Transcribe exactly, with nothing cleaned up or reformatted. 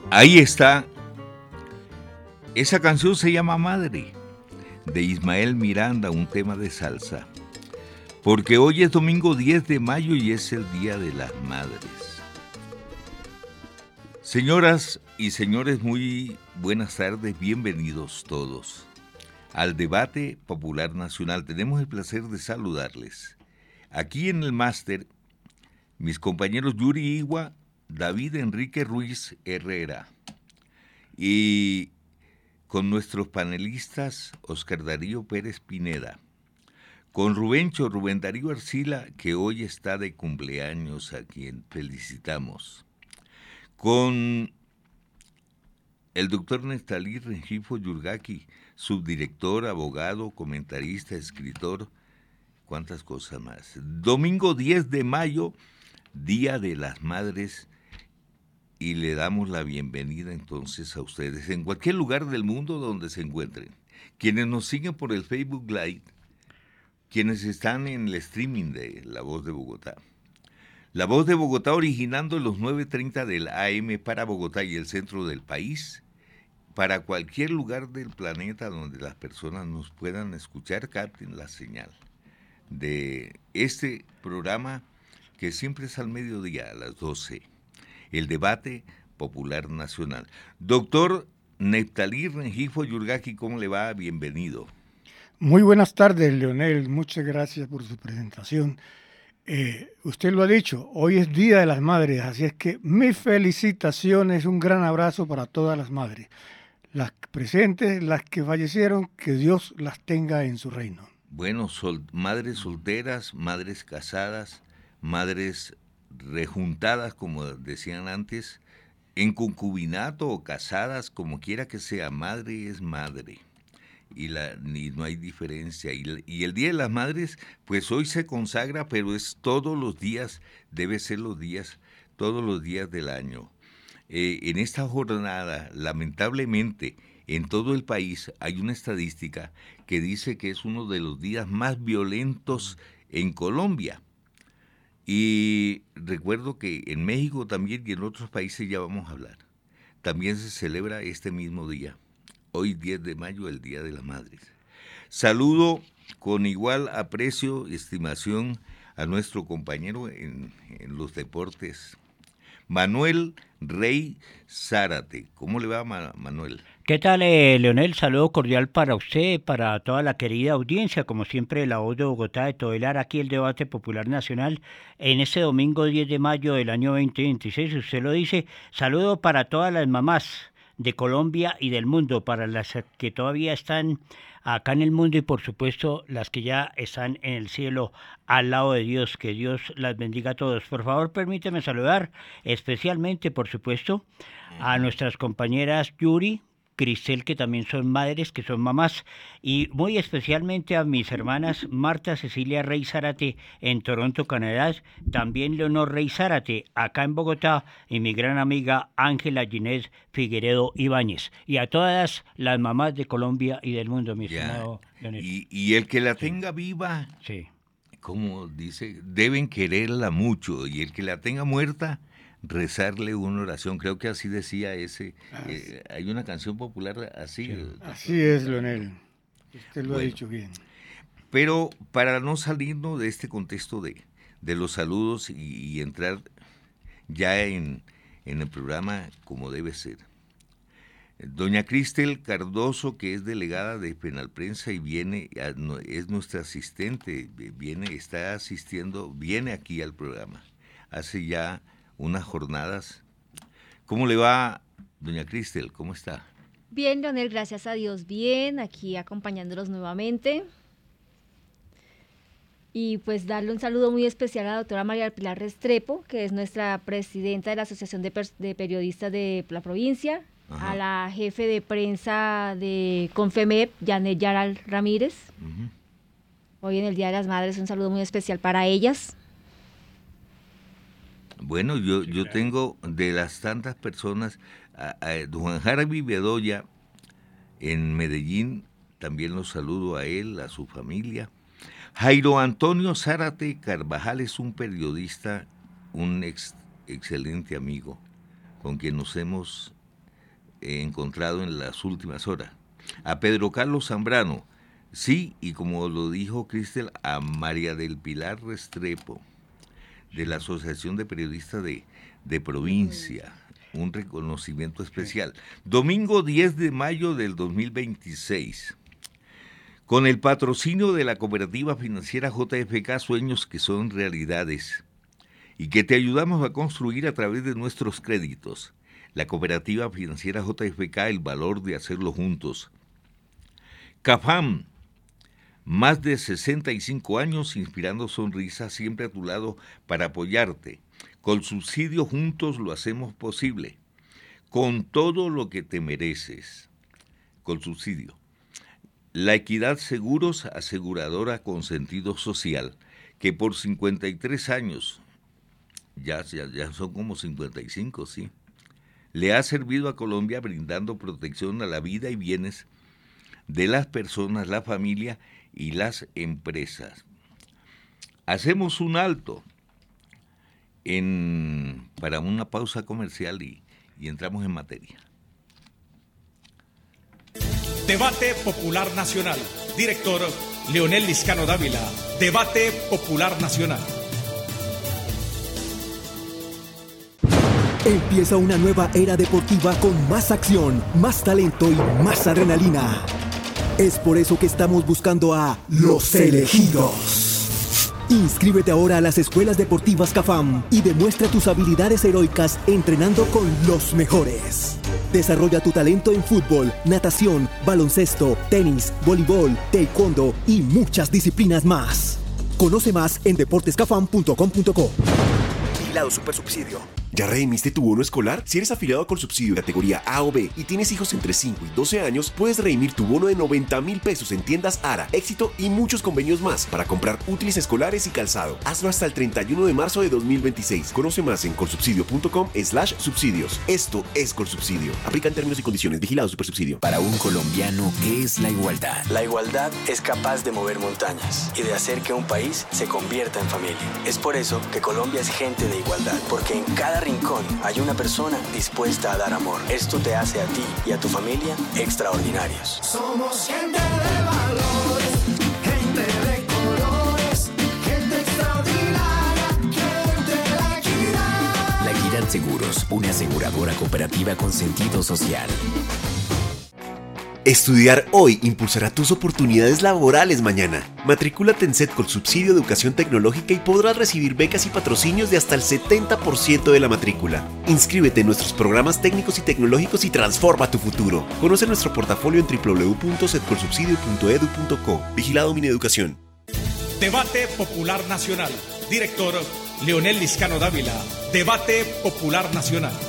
Ahí está. Esa canción se llama Madre, de Ismael Miranda, un tema de salsa. Porque hoy es domingo diez de mayo y es el Día de las Madres. Señoras y señores, muy buenas tardes, bienvenidos todos al debate popular nacional. Tenemos el placer de saludarles. Aquí en el máster, mis compañeros Yuri Igua, David Enrique Ruiz Herrera y con nuestros panelistas Oscar Darío Pérez Pineda, con Rubencho, Rubén Darío Arcila, que hoy está de cumpleaños, a quien felicitamos, con el doctor Neftalí Rengifo Yurgaki, subdirector, abogado, comentarista, escritor, cuántas cosas más. Domingo diez de mayo, Día de las Madres, y le damos la bienvenida entonces a ustedes en cualquier lugar del mundo donde se encuentren. Quienes nos siguen por el Facebook Live, quienes están en el streaming de La Voz de Bogotá. La Voz de Bogotá originando en los nueve treinta del A M para Bogotá y el centro del país, para cualquier lugar del planeta donde las personas nos puedan escuchar, capten la señal de este programa que siempre es al mediodía, a las doce. El debate popular nacional. Doctor Neftalí Rengifo Yurgaki, ¿cómo le va? Bienvenido. Muy buenas tardes, Leonel. Muchas gracias por su presentación. Eh, usted lo ha dicho, hoy es Día de las Madres, así es que mis felicitaciones, un gran abrazo para todas las madres. Las presentes, las que fallecieron, que Dios las tenga en su reino. Bueno, sol, madres solteras, madres casadas, madres rejuntadas, como decían antes, en concubinato o casadas, como quiera que sea, madre es madre. Y, la, y no hay diferencia. Y, y el Día de las Madres, pues hoy se consagra, pero es todos los días, debe ser los días, todos los días del año. Eh, en esta jornada, lamentablemente, en todo el país hay una estadística que dice que es uno de los días más violentos en Colombia. Y recuerdo que en México también y en otros países ya vamos a hablar. También se celebra este mismo día, hoy diez de mayo, el Día de las Madres. Saludo con igual aprecio y estimación a nuestro compañero en, en los deportes, Manuel Rey Zárate. ¿Cómo le va, Manuel? ¿Qué tal, eh, Leonel? Saludo cordial para usted, para toda la querida audiencia, como siempre, La Voz de Bogotá, de Todelar, aquí el debate popular nacional, en este domingo diez de mayo del año veinte veintiséis, usted lo dice, saludo para todas las mamás de Colombia y del mundo, para las que todavía están acá en el mundo y por supuesto las que ya están en el cielo al lado de Dios, que Dios las bendiga a todos. Por favor, permíteme saludar especialmente, por supuesto, a nuestras compañeras Yuri, Cristel, que también son madres, que son mamás, y muy especialmente a mis hermanas Marta Cecilia Rey Zárate en Toronto, Canadá, también Leonor Rey Zárate acá en Bogotá, y mi gran amiga Ángela Ginés Figueredo Ibáñez, y a todas las mamás de Colombia y del mundo, mi ya. estimado Leonel. Y, y el que la tenga sí. viva, sí. como dice, deben quererla mucho, y el que la tenga muerta, rezarle una oración. Creo que así decía ese. Eh, hay una canción popular así. Sí. Así es, Leonel. Usted lo bueno, ha dicho bien. Pero para no salirnos de este contexto de, de los saludos y, y entrar ya en, en el programa como debe ser. Doña Cristel Cardoso, que es delegada de Penalprensa y viene, es nuestra asistente, viene, está asistiendo, viene aquí al programa. Hace ya unas jornadas. ¿Cómo le va, doña Cristel? ¿Cómo está? Bien, Leonel, gracias a Dios, bien, aquí acompañándolos nuevamente. Y pues darle un saludo muy especial a la doctora María Pilar Restrepo, que es nuestra presidenta de la Asociación de, per- de Periodistas de la provincia, Ajá. a la jefe de prensa de Confemep, Janet Yaral Ramírez. Uh-huh. Hoy en el Día de las Madres, un saludo muy especial para ellas. Bueno, yo, yo tengo de las tantas personas, a, a Juan Jarvi Bedoya en Medellín, también los saludo a él, a su familia. Jairo Antonio Zárate Carvajal es un periodista, un ex, excelente amigo, con quien nos hemos encontrado en las últimas horas. A Pedro Carlos Zambrano, sí, y como lo dijo Cristel, a María del Pilar Restrepo, de la Asociación de Periodistas de, de Provincia, un reconocimiento especial. Domingo diez de mayo del dos mil veintiséis, con el patrocinio de la Cooperativa Financiera J F K, sueños que son realidades y que te ayudamos a construir a través de nuestros créditos. La Cooperativa Financiera J F K, el valor de hacerlo juntos. CAFAM, más de sesenta y cinco años inspirando sonrisas, siempre a tu lado para apoyarte. Con subsidio juntos lo hacemos posible, con todo lo que te mereces. Con subsidio. La Equidad Seguros, aseguradora con sentido social, que por cincuenta y tres años, ya, ya, ya son como cincuenta y cinco, sí, le ha servido a Colombia brindando protección a la vida y bienes de las personas, la familia y las empresas. Hacemos un alto en, para una pausa comercial y, y entramos en materia. Debate Popular Nacional. Director Leonel Liscano Dávila. Debate Popular Nacional. Empieza una nueva era deportiva con más acción, más talento y más adrenalina. Es por eso que estamos buscando a los elegidos. Inscríbete ahora a las escuelas deportivas CAFAM y demuestra tus habilidades heroicas entrenando con los mejores. Desarrolla tu talento en fútbol, natación, baloncesto, tenis, voleibol, taekwondo y muchas disciplinas más. Conoce más en deportes cafam punto com punto co. Vigilado Supersubsidio. ¿Ya redimiste tu bono escolar? Si eres afiliado a Colsubsidio categoría A o B y tienes hijos entre cinco y doce años, puedes redimir tu bono de noventa mil pesos en tiendas Ara, Éxito y muchos convenios más para comprar útiles escolares y calzado. Hazlo hasta el treinta y uno de marzo de dos mil veintiséis. Conoce más en colsubsidio punto com slash subsidios. Esto es Colsubsidio. Aplican términos y condiciones. Vigilado Supersubsidio. Para un colombiano, ¿qué es la igualdad? La igualdad es capaz de mover montañas y de hacer que un país se convierta en familia. Es por eso que Colombia es gente de igualdad, porque en cada rincón hay una persona dispuesta a dar amor. Esto te hace a ti y a tu familia extraordinarios. Somos gente de valores, gente de colores, gente extraordinaria, gente de la equidad. La Equidad Seguros, una aseguradora cooperativa con sentido social. Estudiar hoy impulsará tus oportunidades laborales mañana. Matricúlate en SET Colsubsidio Educación Tecnológica y podrás recibir becas y patrocinios de hasta el setenta por ciento de la matrícula. Inscríbete en nuestros programas técnicos y tecnológicos y transforma tu futuro. Conoce nuestro portafolio en doble u doble u doble u punto set colsubsidio punto edu punto co. Vigilado Mineducación. Debate Popular Nacional. Director Leonel Liscano Dávila. Debate Popular Nacional.